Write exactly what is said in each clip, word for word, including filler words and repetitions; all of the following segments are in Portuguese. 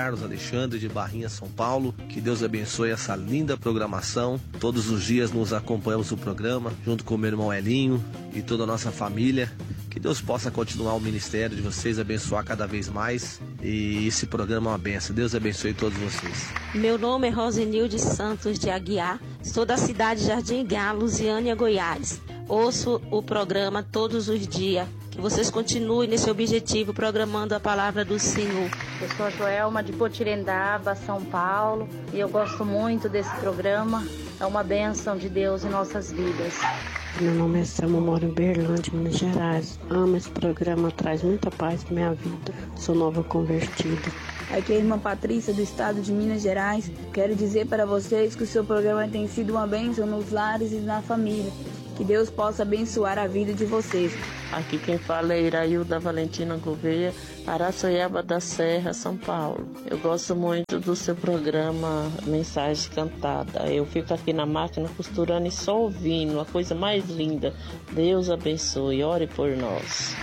Carlos Alexandre de Barrinha, São Paulo. Que Deus abençoe essa linda programação. Todos os dias nos acompanhamos o programa, junto com o meu irmão Elinho e toda a nossa família. Que Deus possa continuar o ministério de vocês, abençoar cada vez mais. E esse programa é uma benção. Deus abençoe todos vocês. Meu nome é Rosenilde Santos de Aguiar. Sou da cidade de Jardim Galo, Lusiânia, Goiás. Ouço o programa todos os dias. Que vocês continuem nesse objetivo, programando a palavra do Senhor. Eu sou a Joelma de Potirendaba, São Paulo. E eu gosto muito desse programa. É uma bênção de Deus em nossas vidas. Meu nome é Selma, moro em Berlândia, Minas Gerais. Amo esse programa, traz muita paz para minha vida. Sou nova convertida. Aqui é a irmã Patrícia, do estado de Minas Gerais. Quero dizer para vocês que o seu programa tem sido uma bênção nos lares e na família. Que Deus possa abençoar a vida de vocês. Aqui quem fala é Irailda Valentina Gouveia, Araçoiaba da Serra, São Paulo. Eu gosto muito do seu programa Mensagem Cantada. Eu fico aqui na máquina costurando e só ouvindo, a coisa mais linda. Deus abençoe, ore por nós.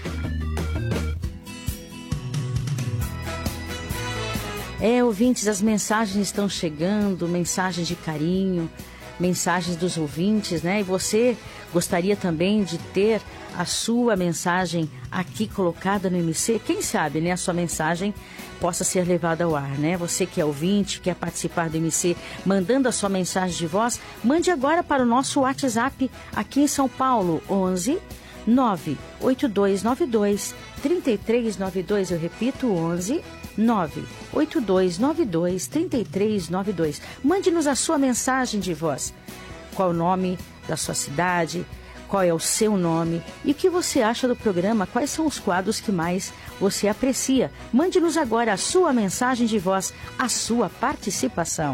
É, ouvintes, as mensagens estão chegando, mensagens de carinho, mensagens dos ouvintes, né? E você gostaria também de ter a sua mensagem aqui colocada no M C? Quem sabe, né? A sua mensagem possa ser levada ao ar, né? Você que é ouvinte, quer participar do M C, mandando a sua mensagem de voz, mande agora para o nosso WhatsApp aqui em São Paulo, onze nove oito dois nove dois três três nove dois. Eu repito, onze nove oito dois nove dois três três nove dois. Mande-nos a sua mensagem de voz. Qual o nome da sua cidade? Qual é o seu nome? E o que você acha do programa? Quais são os quadros que mais você aprecia? Mande-nos agora a sua mensagem de voz, a sua participação.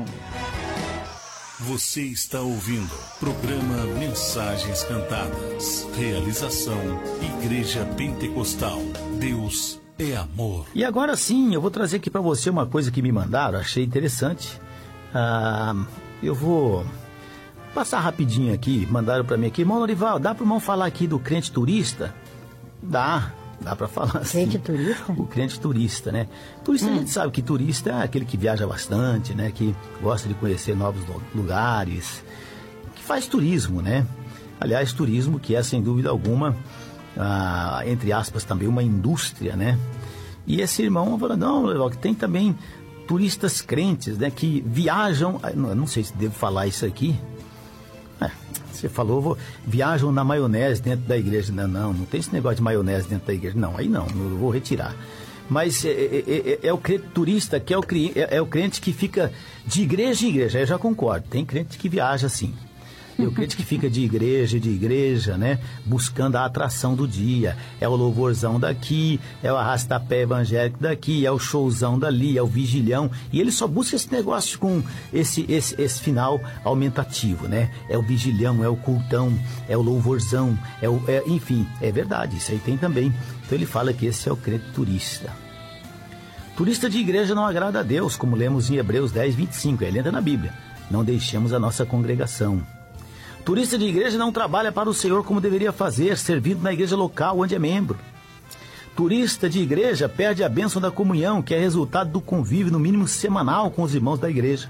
Você está ouvindo programa Mensagens Cantadas. Realização Igreja Pentecostal. Deus é amor. E agora sim, eu vou trazer aqui para você uma coisa que me mandaram, achei interessante. Ah, eu vou passar rapidinho aqui, mandaram para mim aqui. Irmão Norival, dá para o irmão falar aqui do crente turista? Dá, dá para falar assim. Crente turista? O crente turista, né? Turista, hum. a gente sabe que turista é aquele que viaja bastante, né? Que gosta de conhecer novos lugares, que faz turismo, né? Aliás, turismo que é, sem dúvida alguma, ah, entre aspas, também uma indústria, né? E esse irmão falou, não, Norival, que tem também turistas crentes, né? Que viajam, não, não sei se devo falar isso aqui. É, você falou, vou, viajam na maionese dentro da igreja. Não, não, não tem esse negócio de maionese dentro da igreja. Não, aí não, eu vou retirar. Mas é, é, é, é o crente turista, que é o, é, é o crente que fica de igreja em igreja. Aí eu já concordo, tem crente que viaja assim. É o crente que fica de igreja, de igreja, né? Buscando a atração do dia. É o louvorzão daqui, é o arrastapé evangélico daqui, é o showzão dali, é o vigilhão. E ele só busca esse negócio com esse, esse, esse final aumentativo, né? É o vigilhão, é o cultão, é o louvorzão, é o, é, enfim, é verdade, isso aí tem também. Então ele fala que esse é o crente turista. Turista de igreja não agrada a Deus, como lemos em Hebreus dez, vinte e cinco. Ele entra na Bíblia. Não deixemos a nossa congregação. Turista de igreja não trabalha para o Senhor como deveria fazer, servindo na igreja local onde é membro. Turista de igreja perde a bênção da comunhão, que é resultado do convívio, no mínimo semanal, com os irmãos da igreja.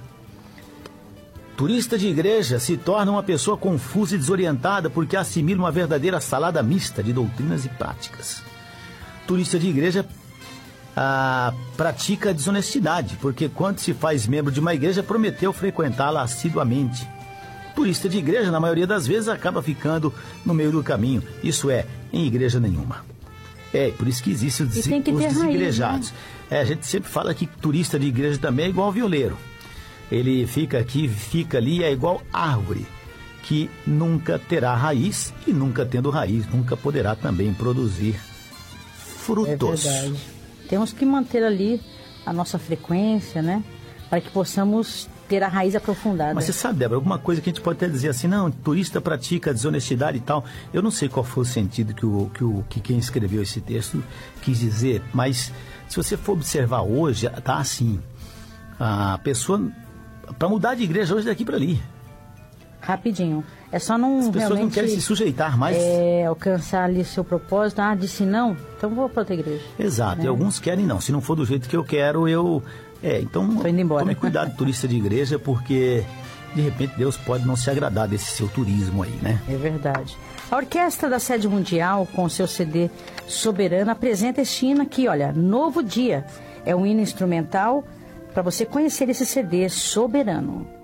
Turista de igreja se torna uma pessoa confusa e desorientada porque assimila uma verdadeira salada mista de doutrinas e práticas. Turista de igreja ah, pratica a desonestidade, porque quando se faz membro de uma igreja, prometeu frequentá-la assiduamente. Turista de igreja, na maioria das vezes, acaba ficando no meio do caminho. Isso é, em igreja nenhuma. É, por isso que existem os, des- os desigrejados. Raiz, né? É, a gente sempre fala que turista de igreja também é igual violeiro. Ele fica aqui, fica ali, é igual árvore, que nunca terá raiz, e nunca tendo raiz, nunca poderá também produzir frutos. É verdade. Temos que manter ali a nossa frequência, né? Para que possamos ter a raiz aprofundada. Mas você sabe, Débora, alguma coisa que a gente pode até dizer assim, não, turista pratica desonestidade e tal. Eu não sei qual foi o sentido que, o, que, o, que quem escreveu esse texto quis dizer, mas se você for observar hoje, tá assim, a pessoa, para mudar de igreja hoje daqui para ali, Rapidinho. É só não As pessoas realmente, não querem se sujeitar mais. É, alcançar ali seu propósito. Ah, disse não, então vou para outra igreja. Exato, né? E alguns querem não. Se não for do jeito que eu quero, eu... É, então Tô indo embora. Tome cuidado, turista de igreja, porque de repente Deus pode não se agradar desse seu turismo aí, né? É verdade. A Orquestra da Sede Mundial, com o seu C D Soberano, apresenta este hino aqui, olha, Novo Dia. É um hino instrumental para você conhecer esse C D Soberano.